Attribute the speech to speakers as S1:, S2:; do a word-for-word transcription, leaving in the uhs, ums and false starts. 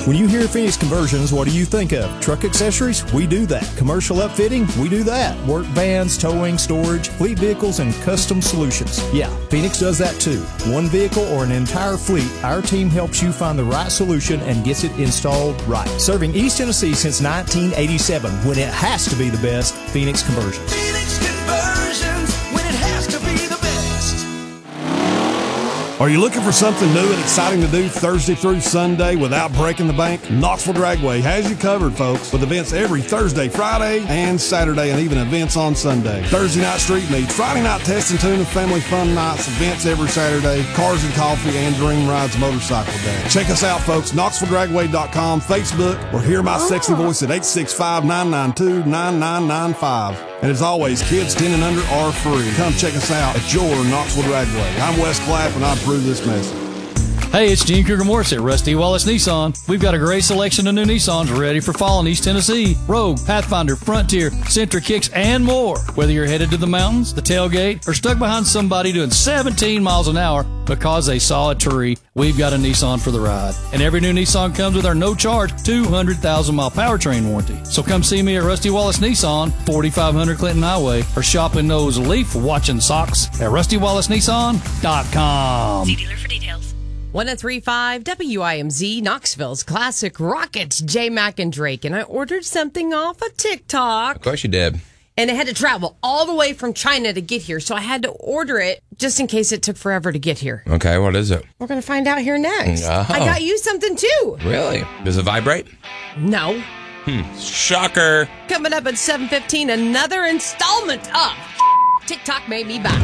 S1: When you hear Phoenix Conversions, what do you think of? Truck accessories? We do that. Commercial upfitting? We do that. Work vans, towing, storage, fleet vehicles, and custom solutions. Yeah, Phoenix does that too. One vehicle or an entire fleet, our team helps you find the right solution and gets it installed right. Serving East Tennessee since nineteen eighty-seven, when it has to be the best, Phoenix Conversions.
S2: Phoenix Conversions, when it has to be the best.
S3: Are you looking for something new and exciting to do Thursday through Sunday without breaking the bank? Knoxville Dragway has you covered, folks, with events every Thursday, Friday, and Saturday, and even events on Sunday. Thursday night street meets, Friday night test and tune and family fun nights, events every Saturday, cars and coffee, and Dream Rides motorcycle day. Check us out, folks, knoxville dragway dot com, Facebook, or hear my sexy voice at eight six five, nine nine two, nine nine nine five. And as always, kids ten and under are free. Come check us out at your Knoxville Dragway. I'm Wes Clapp, and I approve this message.
S4: Hey, it's Gene Kruger Morris at Rusty Wallace Nissan. We've got a great selection of new Nissans ready for fall in East Tennessee. Rogue, Pathfinder, Frontier, Sentra Kicks, and more. Whether you're headed to the mountains, the tailgate, or stuck behind somebody doing seventeen miles an hour because they saw a tree, we've got a Nissan for the ride. And every new Nissan comes with our no-charge two hundred thousand mile powertrain warranty. So come see me at Rusty Wallace Nissan, forty-five hundred Clinton Highway, or shop in those leaf watching socks at rusty wallace nissan dot com.
S5: See dealer for details.
S6: one oh three point five W I M Z, Knoxville's classic rockets, J Mac and Drake. And I ordered something off of TikTok.
S7: Of course you did.
S6: And it had to travel all the way from China to get here. So I had to order it just in case it took forever to get here.
S7: Okay, what is it?
S6: We're going to find out here next.
S7: Oh.
S6: I got you something too.
S7: Really? Does it vibrate?
S6: No.
S7: Hmm. Shocker.
S6: Coming up at seven fifteen, another installment of TikTok Made Me Buy.